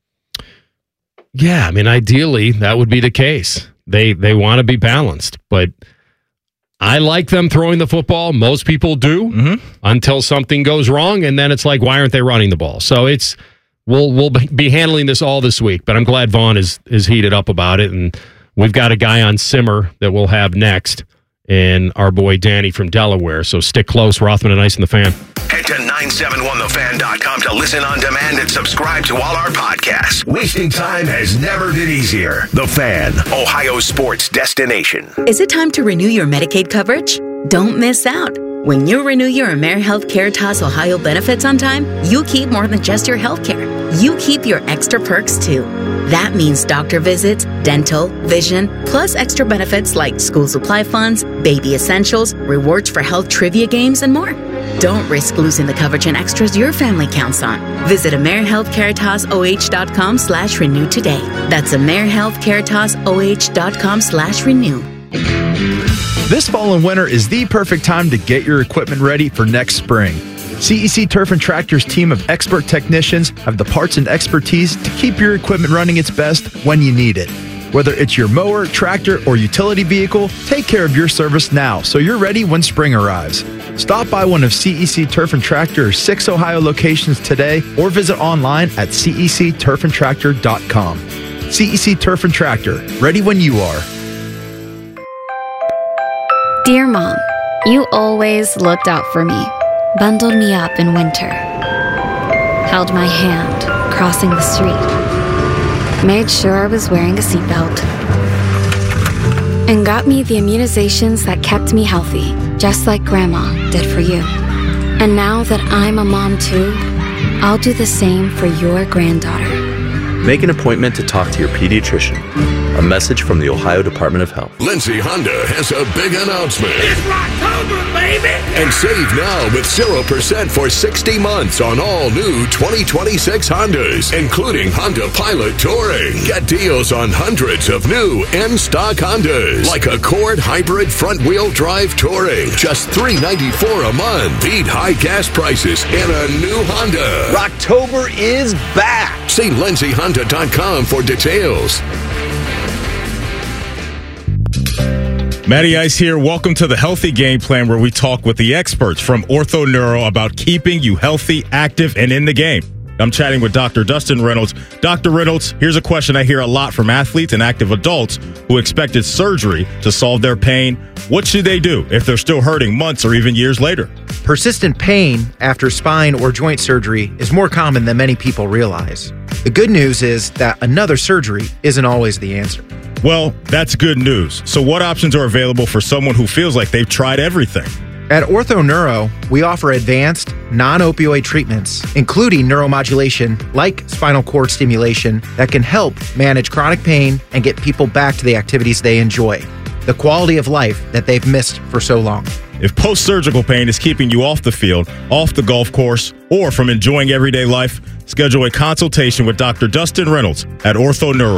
Yeah, I mean, ideally, that would be the case. They want to be balanced, but I like them throwing the football. Most people do until something goes wrong, and then it's like, why aren't they running the ball? So we'll be handling this all this week, but I'm glad Vaughn is heated up about it, and we've got a guy on simmer that we'll have next, and our boy Danny from Delaware. So stick close. Rothman and Ice and the Fan. Head to 971thefan.com to listen on demand and subscribe to all our podcasts. Wasting time has never been easier. The Fan, Ohio sports destination. Is it time to renew your Medicaid coverage? Don't miss out. When you renew your AmeriHealth Caritas Ohio benefits on time, you keep more than just your health care. You keep your extra perks too. That means doctor visits, dental, vision, plus extra benefits like school supply funds, baby essentials, rewards for health trivia games, and more. Don't risk losing the coverage and extras your family counts on. Visit AmeriHealthCaritasoh.com/renew today. That's AmeriHealthCaritasoh.com/renew. This fall and winter is the perfect time to get your equipment ready for next spring. CEC Turf and Tractor's team of expert technicians have the parts and expertise to keep your equipment running its best when you need it. Whether it's your mower, tractor, or utility vehicle, take care of your service now so you're ready when spring arrives. Stop by one of CEC Turf and Tractor's 6 Ohio locations today or visit online at cecturfandtractor.com. CEC Turf and Tractor, ready when you are. Dear Mom, you always looked out for me, bundled me up in winter, held my hand crossing the street, made sure I was wearing a seatbelt, and got me the immunizations that kept me healthy, just like Grandma did for you. And now that I'm a mom too, I'll do the same for your granddaughter. Make an appointment to talk to your pediatrician. A message from the Ohio Department of Health. Lindsay Honda has a big announcement. It's Rocktober, baby! And save now with 0% for 60 months on all new 2026 Hondas, including Honda Pilot Touring. Get deals on hundreds of new in-stock Hondas, like Accord Hybrid Front-Wheel Drive Touring. Just $394 a month. Beat high gas prices in a new Honda. Rocktober is back! See LindsayHonda.com for details. Matty Ice here. Welcome to the Healthy Game Plan, where we talk with the experts from Ortho Neuro about keeping you healthy, active, and in the game. I'm chatting with Dr. Dustin Reynolds. Dr. Reynolds, here's a question I hear a lot from athletes and active adults who expected surgery to solve their pain. What should they do if they're still hurting months or even years later? Persistent pain after spine or joint surgery is more common than many people realize. The good news is that another surgery isn't always the answer. Well, that's good news. So what options are available for someone who feels like they've tried everything? At Ortho Neuro, we offer advanced, non-opioid treatments, including neuromodulation like spinal cord stimulation that can help manage chronic pain and get people back to the activities they enjoy, the quality of life that they've missed for so long. If post-surgical pain is keeping you off the field, off the golf course, or from enjoying everyday life, schedule a consultation with Dr. Dustin Reynolds at Ortho Neuro.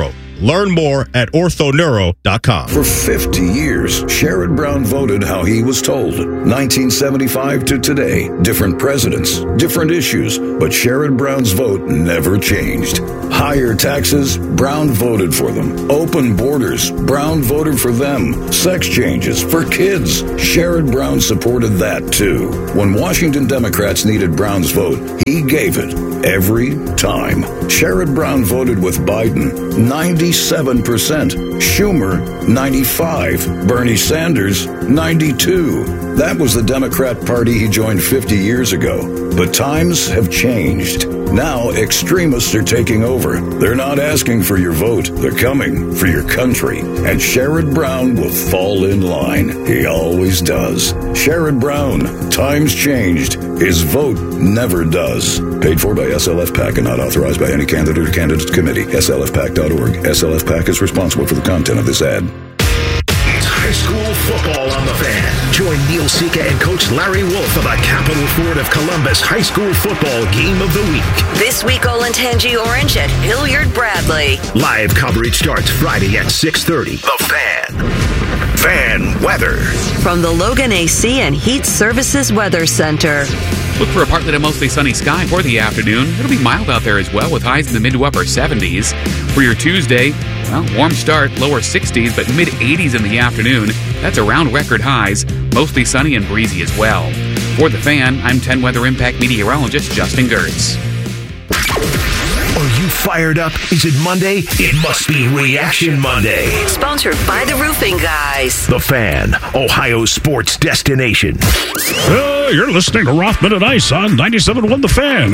Learn more at orthoneuro.com. For 50 years, Sherrod Brown voted how he was told. 1975 to today, different presidents, different issues, but Sherrod Brown's vote never changed. Higher taxes, Brown voted for them. Open borders, Brown voted for them. Sex changes for kids, Sherrod Brown supported that too. When Washington Democrats needed Brown's vote, he gave it every time. Sherrod Brown voted with Biden, 97%. Schumer, 95%. Bernie Sanders, 92%. That was the Democrat Party he joined 50 years ago. But times have changed. Now extremists are taking over. They're not asking for your vote. They're coming for your country. And Sherrod Brown will fall in line. He always does. Sherrod Brown. Times changed. His vote never does. Paid for by SLF PAC and not authorized by any candidate or candidates committee. SLFPAC.org. SLF PAC is responsible for the content of this ad. It's high school football on the Fan. Join Neil Sika and Coach Larry Wolf for the Capital Ford of Columbus High School Football Game of the Week. This week, Olentangy Orange at Hilliard Bradley. Live coverage starts Friday at 6:30. The Fan. Fan weather. From the Logan AC and Heat Services Weather Center. Look for a partly to mostly sunny sky for the afternoon. It'll be mild out there as well with highs in the mid to upper 70s. For your Tuesday, well, warm start, lower 60s, but mid 80s in the afternoon. That's around record highs, mostly sunny and breezy as well. For the Fan, I'm 10 Weather Impact meteorologist Justin Gertz. Are you fired up? Is it Monday? It must be Reaction Monday. Sponsored by the Roofing Guys. The Fan, Ohio sports destination. You're listening to Rothman and Ice on 97.1 The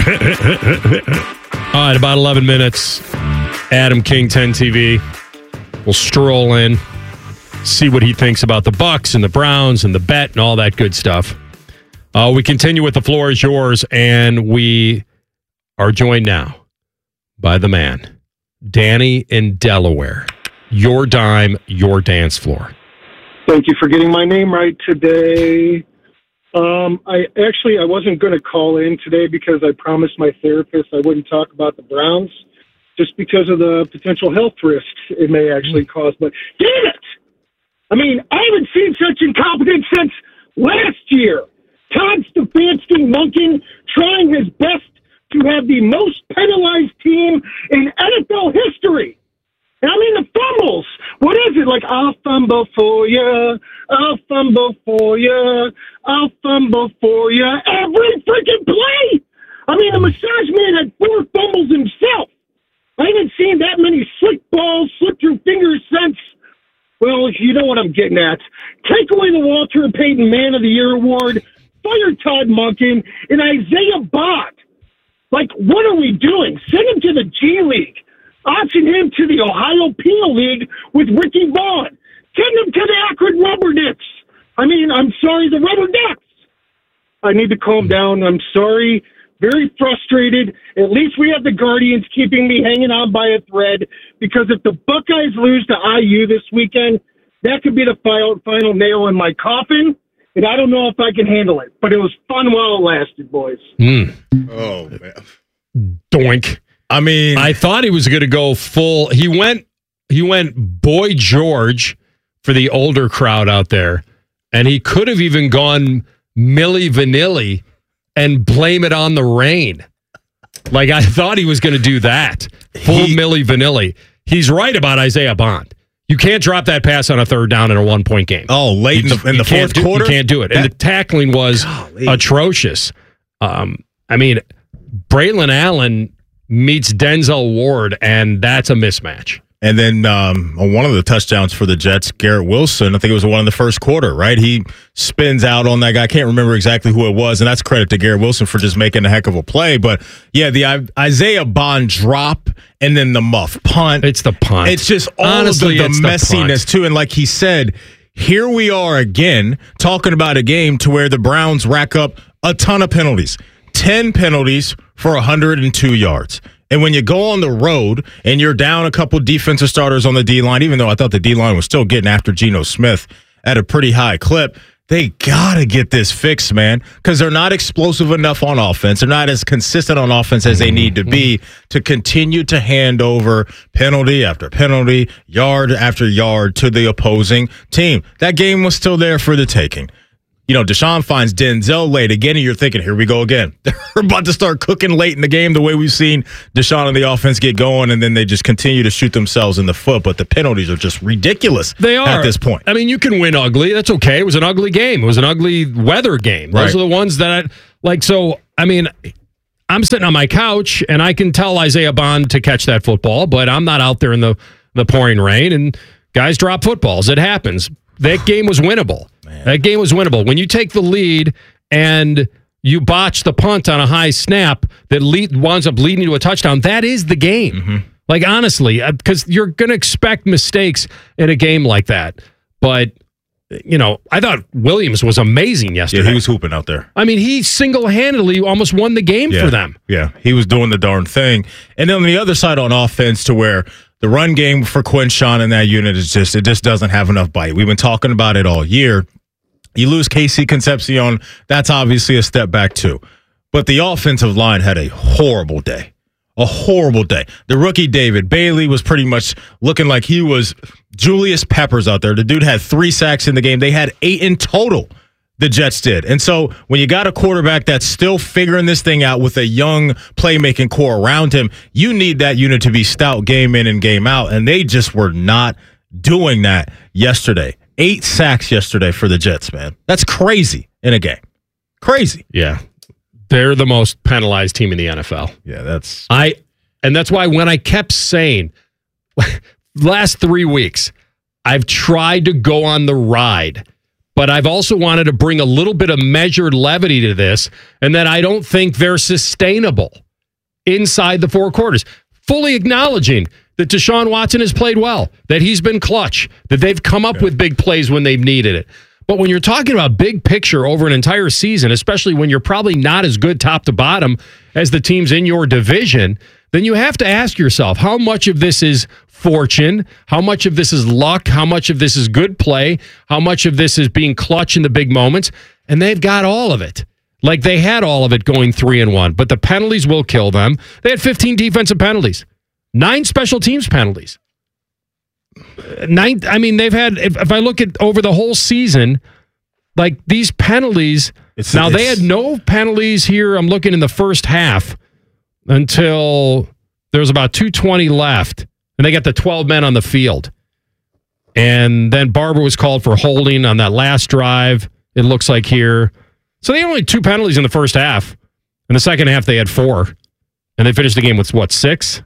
Fan. All right, about 11 minutes. Adam King, 10 TV. We'll stroll in, see what he thinks about the Bucks and the Browns and the bet and all that good stuff. We continue with The Floor is Yours, and we are joined now by the man, Danny in Delaware. Your dime, your dance floor. Thank you for getting my name right today. I wasn't going to call in today because I promised my therapist I wouldn't talk about the Browns just because of the potential health risks it may actually cause. But damn it! I mean, I haven't seen such incompetence since last year. Todd Stefanski Monken trying his best to have the most penalized team in NFL history. And I mean, the fumbles. What is it? Like, I'll fumble for you. I'll fumble for you. I'll fumble for you. Every freaking play. I mean, the massage man had 4 fumbles himself. I haven't seen that many slick balls slip through fingers since, well, you know what I'm getting at. Take away the Walter Payton Man of the Year award, fire Todd Monken, and Isaiah Bond. Like, what are we doing? Send him to the G League. Option him to the Ohio Penal League with Ricky Vaughn. Send him to the Akron Rubbernecks. I mean, I'm sorry, the Rubbernecks. I need to calm down. I'm sorry. Very frustrated. At least we have the Guardians keeping me hanging on by a thread, because if the Buckeyes lose to IU this weekend, that could be the final nail in my coffin, and I don't know if I can handle it. But it was fun while it lasted, boys. Oh, man. Doink. I mean, I thought he was going to go full. He went Boy George for the older crowd out there, and he could have even gone Milli Vanilli and blame it on the rain. Like, I thought he was going to do that. Full Milli Vanilli. He's right about Isaiah Bond. You can't drop that pass on a third down in a 1-point game. Oh, late in the fourth quarter? You can't do it. And the tackling was atrocious. I mean, Braylon Allen meets Denzel Ward, and that's a mismatch. And then on one of the touchdowns for the Jets, Garrett Wilson, I think it was one in the first quarter, right? He spins out on that guy. I can't remember exactly who it was, and that's credit to Garrett Wilson for just making a heck of a play. But, yeah, the Isaiah Bond drop and then the muff punt. It's the punt. It's just all Honestly, of the messiness, too. And like he said, here we are again talking about a game to where the Browns rack up a ton of penalties. 10 penalties for 102 yards. And when you go on the road and you're down a couple defensive starters on the D-line, even though I thought the D-line was still getting after Geno Smith at a pretty high clip, They got to get this fixed, man, because they're not explosive enough on offense. They're not as consistent on offense as they need to be to continue to hand over penalty after penalty, yard after yard to the opposing team. That game was still there for the taking. You know, Deshaun finds Denzel late again, and you're thinking, here we go again. They're about to start cooking late in the game the way we've seen Deshaun and the offense get going, and then they just continue to shoot themselves in the foot. But the penalties are just ridiculous at this point. I mean, you can win ugly. That's okay. It was an ugly game. It was an ugly weather game. Those are the ones that so, I mean, I'm sitting on my couch, and I can tell Isaiah Bond to catch that football, but I'm not out there in the pouring rain, and guys drop footballs. It happens. That game was winnable. That game was winnable. When you take the lead and you botch the punt on a high snap that winds up leading to a touchdown, that is the game. Like, honestly, because you're going to expect mistakes in a game like that. But, you know, I thought Williams was amazing yesterday. Yeah, he was hooping out there. I mean, he single-handedly almost won the game for them. Yeah, he was doing the darn thing. And then on the other side on offense to where the run game for Quinshawn in that unit it just doesn't have enough bite. We've been talking about it all year. You lose Casey Concepcion, that's obviously a step back too. But the offensive line had a horrible day. A horrible day. The rookie David Bailey was pretty much looking like he was Julius Peppers out there. The dude had 3 sacks in the game. They had 8 in total, the Jets did. And so when you got a quarterback that's still figuring this thing out with a young playmaking core around him, you need that unit to be stout game in and game out. And they just were not doing that yesterday. 8 sacks yesterday for the Jets, man. That's crazy in a game. Crazy. Yeah. They're the most penalized team in the NFL. Yeah, that's why when I kept saying last 3 weeks, I've tried to go on the ride, but I've also wanted to bring a little bit of measured levity to this, and that I don't think they're sustainable inside the 4 quarters. Fully acknowledging that Deshaun Watson has played well, that he's been clutch, that they've come up with big plays when they've needed it. But when you're talking about big picture over an entire season, especially when you're probably not as good top to bottom as the teams in your division, then you have to ask yourself, how much of this is fortune? How much of this is luck? How much of this is good play? How much of this is being clutch in the big moments? And they've got all of it. Like they had all of it going 3-1, but the penalties will kill them. They had 15 defensive penalties, 9 special teams penalties. 9. I mean, they've had. If I look at over the whole season, like these penalties. They had no penalties here. I'm looking in the first half until there was about 2:20 left, and they got the 12 men on the field, and then Barber was called for holding on that last drive. It looks like here. So they had only 2 penalties in the first half. In the second half, they had 4. And they finished the game with, 6?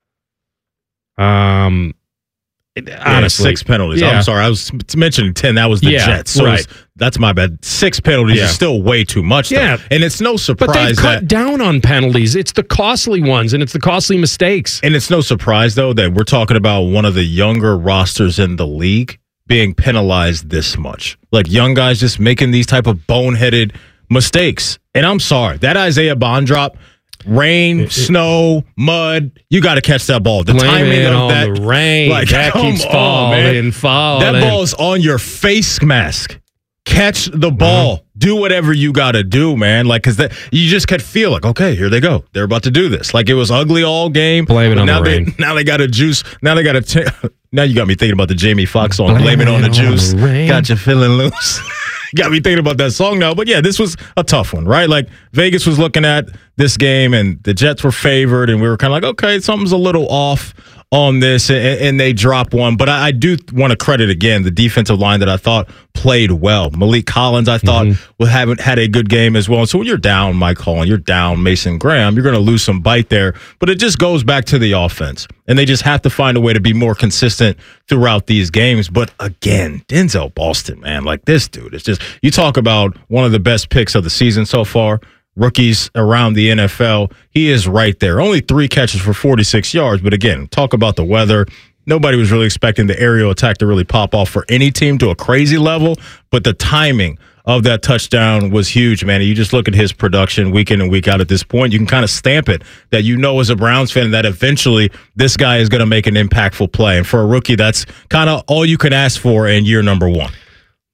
Honestly. 6 penalties. Yeah. I'm sorry. I was mentioning 10. That was the Jets. So right. That's my bad. 6 penalties is still way too much. Though. Yeah. And it's no surprise but they've cut down on penalties. It's the costly ones, and it's the costly mistakes. And it's no surprise, though, that we're talking about one of the younger rosters in the league being penalized this much. Like young guys just making these type of boneheaded mistakes. And I'm sorry, that Isaiah Bond drop, rain, snow, mud, you got to catch that ball. The timing of that the rain, that keeps falling. That ball's on your face mask. Catch the ball. Do whatever you got to do, man. Like, because you just could feel like, okay, here they go. They're about to do this. Like, it was ugly all game. Blame it on the rain. Now they got a juice. Now they got a... Now you got me thinking about the Jamie Foxx song, Blame It on the Juice. Got you feeling loose. Got me thinking about that song now. But yeah, this was a tough one, right? Like, Vegas was looking at this game, and the Jets were favored, and we were kind of like, okay, something's a little off on this, and they drop one. But I do want to credit, again, the defensive line that I thought played well. Malik Collins, I thought, haven't had a good game as well. And so when you're down Mike Holland, you're down Mason Graham, you're going to lose some bite there. But it just goes back to the offense. And they just have to find a way to be more consistent throughout these games. But again, Denzel Boston, man, like this dude, it's just, you talk about one of the best picks of the season so far. Rookies around the NFL, he is right there. Only 3 catches for 46 yards. But again, talk about the weather. Nobody was really expecting the aerial attack to really pop off for any team to a crazy level. But the timing of that touchdown was huge, man. And you just look at his production week in and week out at this point. You can kind of stamp it that you know as a Browns fan that eventually this guy is going to make an impactful play. And for a rookie, that's kind of all you can ask for in year number 1.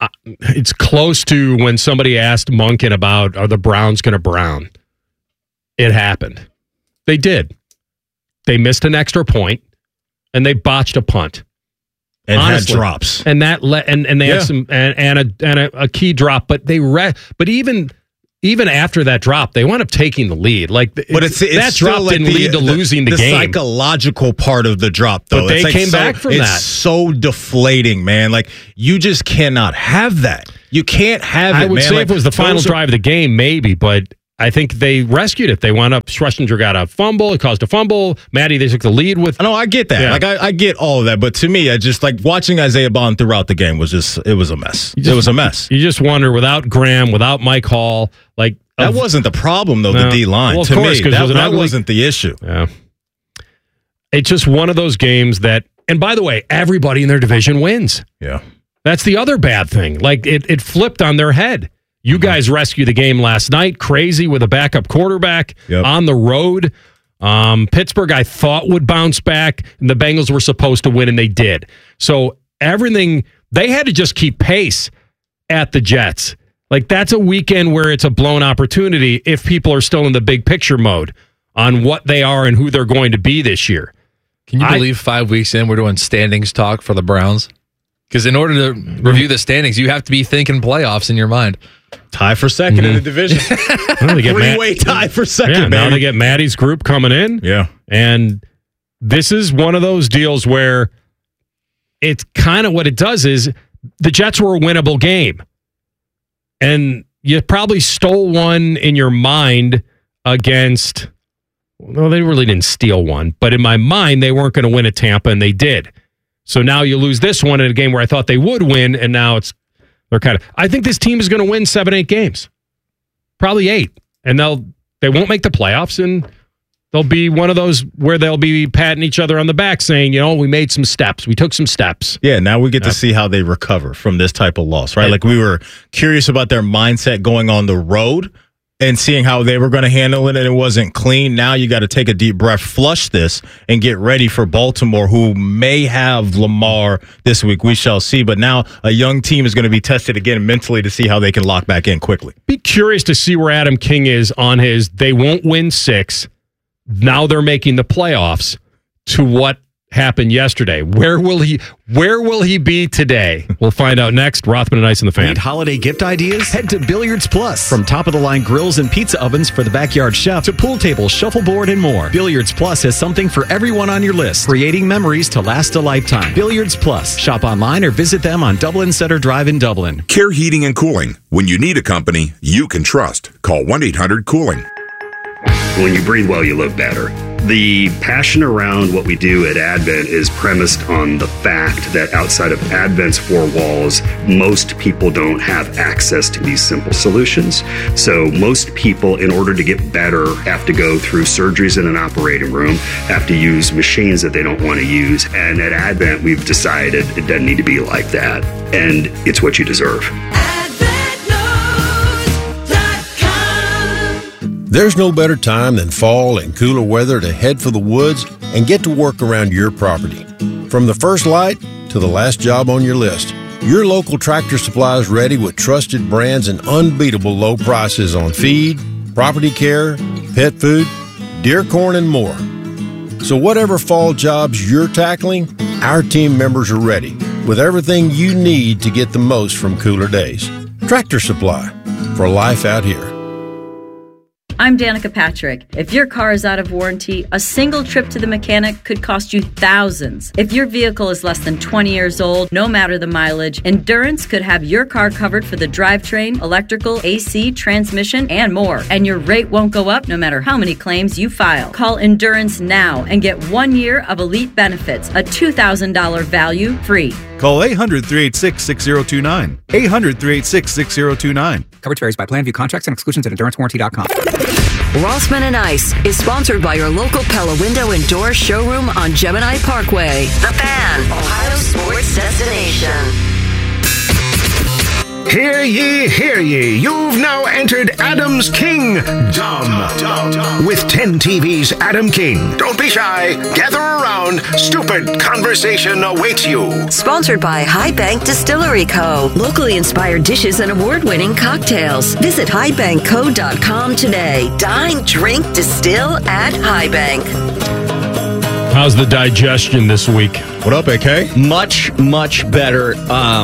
it's close to when somebody asked Monken about, are the Browns going to brown? It happened. They did. They missed an extra point, and they botched a punt. And honestly, had drops. And that and they had some and a key drop, but but even after that drop, they wound up taking the lead. Like, but it's that drop like didn't lead to losing the game. The psychological part of the drop, though. But they came back from that. It's so deflating, man. Like, you just cannot have that. You can't have it, man. I would say if it was the final drive of the game, maybe, but I think they rescued it. They wound up, Schlesinger got a fumble. It caused a fumble. Matty, they took the lead with. No, I get that. Yeah. Like, I get all of that. But to me, I just like watching Isaiah Bond throughout the game was it was a mess. It was a mess. You just wonder, without Graham, without Mike Hall, like. That wasn't the problem, though, the D-line. Well, of to course, me, that wasn't the issue. Yeah. It's just one of those games that, and by the way, everybody in their division wins. Yeah. That's the other bad thing. Like, it flipped on their head. You guys rescued the game last night, crazy, with a backup quarterback on the road. Pittsburgh, I thought, would bounce back, and the Bengals were supposed to win, and they did. So everything, they had to just keep pace at the Jets. Like, that's a weekend where it's a blown opportunity if people are still in the big picture mode on what they are and who they're going to be this year. Can you believe 5 weeks in we're doing standings talk for the Browns? Because in order to review the standings, you have to be thinking playoffs in your mind. Tie for second in the division. Three-way tie for second, man. Now they get Maddie's group coming in. Yeah. And this is one of those deals where it's kind of what it does is the Jets were a winnable game. And you probably stole one in your mind against, well, they really didn't steal one, but in my mind, they weren't going to win at Tampa, and they did. So now you lose this one in a game where I thought they would win, and now they're kind of, I think this team is going to win 7-8 games. Probably 8. And they won't make the playoffs, and they'll be one of those where they'll be patting each other on the back saying, we made some steps. We took some steps. Yeah, now we get to see how they recover from this type of loss, right? Like, we were curious about their mindset going on the road and seeing how they were going to handle it, and it wasn't clean. Now you got to take a deep breath, flush this, and get ready for Baltimore, who may have Lamar this week. We shall see. But now a young team is going to be tested again mentally to see how they can lock back in quickly. Be curious to see where Adam King is on his, they won't win 6. Now they're making the playoffs, to what happened yesterday. Where will he be today? We'll find out next. Rothman and Ice and the Fan. Need holiday gift ideas? Head to Billiards Plus. From top-of-the-line grills and pizza ovens for the backyard chef to pool tables, shuffleboard, and more. Billiards Plus has something for everyone on your list, creating memories to last a lifetime. Billiards Plus. Shop online or visit them on Dublin Center Drive in Dublin. Care Heating and Cooling. When you need a company you can trust, call 1-800-COOLING. When you breathe well, you live better. The passion around what we do at Advent is premised on the fact that outside of Advent's 4 walls, most people don't have access to these simple solutions. So most people, in order to get better, have to go through surgeries in an operating room, have to use machines that they don't want to use. And at Advent, we've decided it doesn't need to be like that. And it's what you deserve. There's no better time than fall and cooler weather to head for the woods and get to work around your property. From the first light to the last job on your list, your local Tractor Supply is ready with trusted brands and unbeatable low prices on feed, property care, pet food, deer corn, and more. So whatever fall jobs you're tackling, our team members are ready with everything you need to get the most from cooler days. Tractor Supply, for life out here. I'm Danica Patrick. If your car is out of warranty, a single trip to the mechanic could cost you thousands. If your vehicle is less than 20 years old, no matter the mileage, Endurance could have your car covered for the drivetrain, electrical, AC, transmission, and more. And your rate won't go up no matter how many claims you file. Call Endurance now and get 1 year of elite benefits, a $2,000 value free. Call 800-386-6029. 800-386-6029. Coverage varies by plan. View contracts and exclusions at EnduranceWarranty.com. Rothman and Ice is sponsored by your local Pella Window and Door showroom on Gemini Parkway. The Fan, Ohio sports destination. Hear ye, hear ye. You've now entered Adam's Kingdom. With 10 TV's Adam King. Don't be shy. Gather around. Stupid conversation awaits you. Sponsored by High Bank Distillery Co. Locally inspired dishes and award-winning cocktails. Visit highbankco.com today. Dine, drink, distill at High Bank. How's the digestion this week? What up, AK? Much, much better.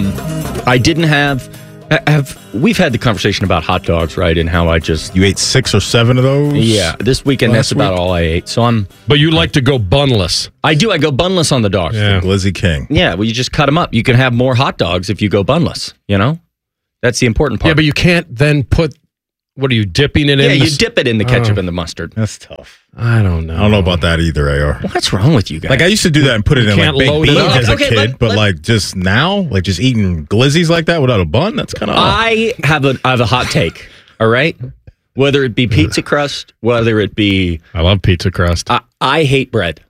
I didn't have we've had the conversation about hot dogs, right? And how I just... You ate 6 or 7 of those? Yeah. This weekend, that's about all I ate. So But you like to go bunless. I do. I go bunless on the dogs. Yeah. Glizzy King. Yeah. Well, you just cut them up. You can have more hot dogs if you go bunless, you know? That's the important part. Yeah, but you can't then put... What are you dipping it in? Yeah, you dip it in the ketchup and the mustard. That's tough. I don't know. I don't know about that either, AR. What's wrong with you guys? Like, I used to do that and put it in like baked beans as a kid, but like just now, like just eating glizzies like that without a bun, that's kind of odd. I have a hot take, all right? Whether it be pizza crust, whether it be... I love pizza crust. I hate bread.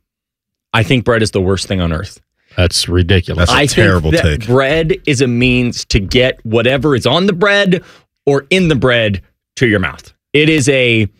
I think bread is the worst thing on earth. That's ridiculous. That's a terrible take. Bread is a means to get whatever is on the bread or in the bread to your mouth. It is a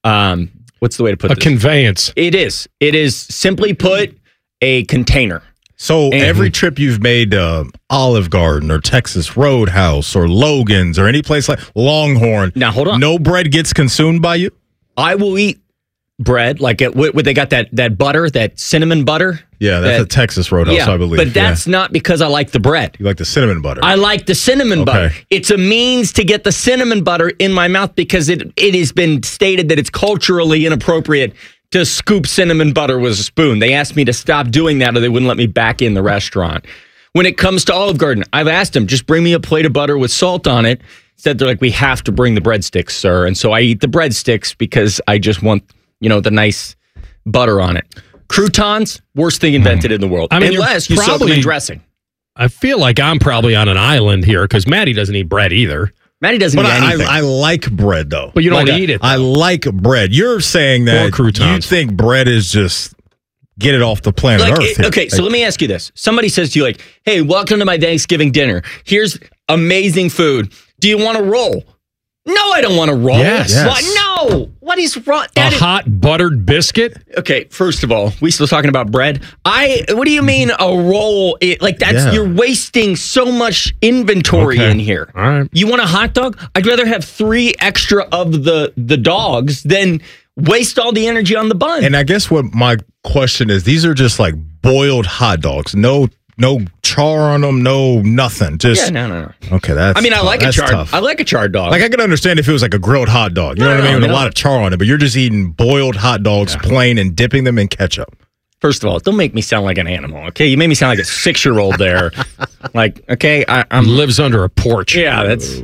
what's the way to put this? A conveyance. It is. It is simply put a container. So every trip you've made to Olive Garden or Texas Roadhouse or Logan's or any place like Longhorn. Now hold on. No bread gets consumed by you? I will eat bread like they got that butter, that cinnamon butter. Yeah, that's a Texas Roadhouse, I believe. But that's not because I like the bread. You like the cinnamon butter. I like the cinnamon butter. It's a means to get the cinnamon butter in my mouth because it has been stated that it's culturally inappropriate to scoop cinnamon butter with a spoon. They asked me to stop doing that or they wouldn't let me back in the restaurant. When it comes to Olive Garden, I've asked them, just bring me a plate of butter with salt on it. Instead, they're like, we have to bring the breadsticks, sir. And so I eat the breadsticks because I just want, the nice butter on it. Croutons, worst thing invented in the world. I mean, unless you soak them in dressing. I feel like I'm probably on an island here because Maddie doesn't eat bread either. Maddie doesn't eat anything. I like bread, though. But you don't eat it, though. I like bread. You're saying that you think bread is just get it off the planet Earth here. Okay, so let me ask you this. Somebody says to you, like, hey, welcome to my Thanksgiving dinner. Here's amazing food. Do you want a roll? No, I don't want a roll. Yes. What? No. What is wrong? Hot buttered biscuit? Okay, first of all, we still talking about bread? What do you mean a roll? You're wasting so much inventory in here. All right. You want a hot dog? I'd rather have 3 extra of the dogs than waste all the energy on the bun. And I guess what my question is, these are just like boiled hot dogs. No char on them, no nothing. Just no. Okay, that's. I mean, I like a charred. Tough. I like a charred dog. Like I could understand if it was like a grilled hot dog. You know what I mean? With a lot of char on it, but you're just eating boiled hot dogs plain and dipping them in ketchup. First of all, don't make me sound like an animal. Okay, you made me sound like a 6-year-old there. Like, okay, I'm lives under a porch. Yeah, that's.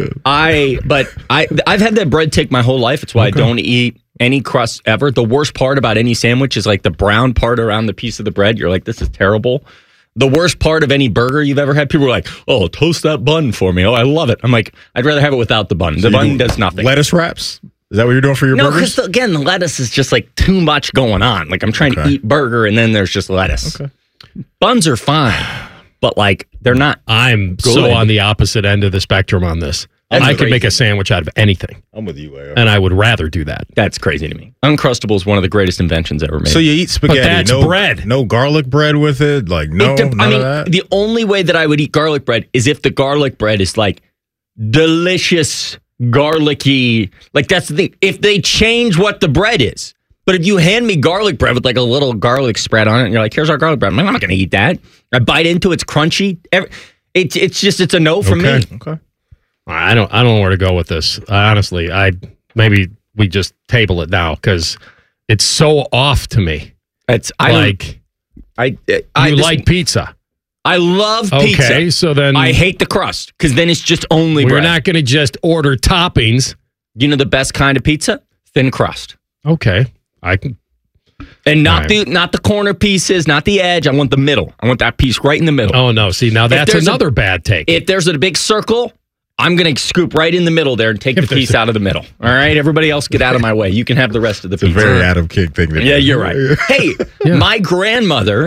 I've had that bread take my whole life. It's why I don't eat any crust ever. The worst part about any sandwich is like the brown part around the piece of the bread. You're like, this is terrible. The worst part of any burger you've ever had, people are like, oh, toast that bun for me. Oh, I love it. I'm like, I'd rather have it without the bun. The bun does nothing. Lettuce wraps? Is that what you're doing for your burgers? No, because again, the lettuce is just like too much going on. Like I'm trying to eat burger and then there's just lettuce. Okay. Buns are fine, but like they're not. I'm good. So on the opposite end of the spectrum on this. I could make a sandwich out of anything. I'm with you, AR. And I would rather do that. That's crazy to me. Uncrustable is one of the greatest inventions ever made. So you eat spaghetti. But that's bread. No garlic bread with it? Like, none of that? The only way that I would eat garlic bread is if the garlic bread is like delicious, garlicky. Like, that's the thing. If they change what the bread is. But if you hand me garlic bread with like a little garlic spread on it, and you're like, here's our garlic bread. I'm not going to eat that. I bite into it. It's crunchy. It's a no from me. Okay. I don't know where to go with this. Honestly, maybe we just table it now because it's so off to me. You like pizza. I love pizza. Okay, so then I hate the crust because then it's just only bread. We're not going to just order toppings. You know the best kind of pizza? Thin crust. Okay, I can. And not the corner pieces, not the edge. I want the middle. I want that piece right in the middle. Oh no! See, now that's another bad take. If there's a big circle, I'm going to scoop right in the middle there and take the piece out of the middle. All right? Everybody else get out of my way. You can have the rest of the pizza. It's a very Adam King thing. Yeah, you're right. Hey, my grandmother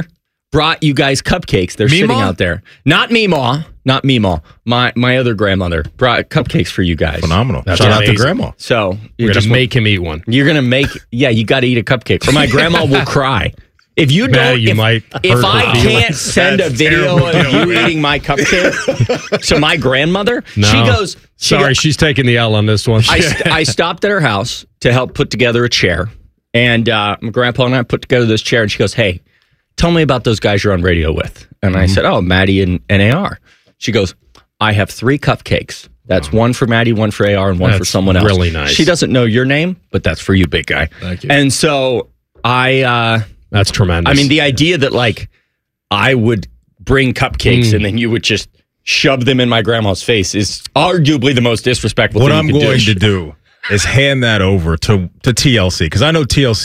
brought you guys cupcakes. They're sitting out there. Not Meemaw. Not Meemaw. My other grandmother brought cupcakes for you guys. Phenomenal. That's Shout out to amazing. grandma. So You're going to make him eat one. You're going to make, you got to eat a cupcake. Or my grandma will cry. If you don't, you might if I hurt her can't send a video of you eating my cupcake to my grandmother, she goes, she's taking the L on this one. I stopped at her house to help put together a chair. And my grandpa and I put together this chair. And she goes, hey, tell me about those guys you're on radio with. And I said, oh, Maddie and AR. She goes, I have 3 cupcakes. That's one for Maddie, one for AR, and one for someone else. Really nice. She doesn't know your name, but that's for you, big guy. Thank you. And so that's tremendous. I mean, the idea that like I would bring cupcakes and then you would just shove them in my grandma's face is arguably the most disrespectful What thing I'm you could going to do is hand that over to TLC, because I know TLC